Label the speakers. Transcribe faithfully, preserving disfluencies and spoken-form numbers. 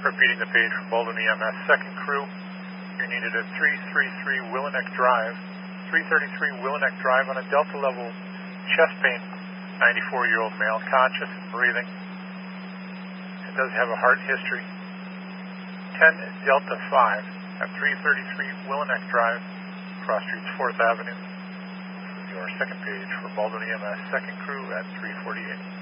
Speaker 1: Repeating the page for Baldwin E M S second crew. You're needed at three thirty-three Willowneck Drive. three thirty-three Willowneck Drive on a Delta level chest pain. ninety-four-year-old male, conscious and breathing. It does have a heart history. ten Delta five at three thirty-three Willowneck Drive, cross streets fourth Avenue. This is your second page for Baldwin E M S second crew at three forty-eight.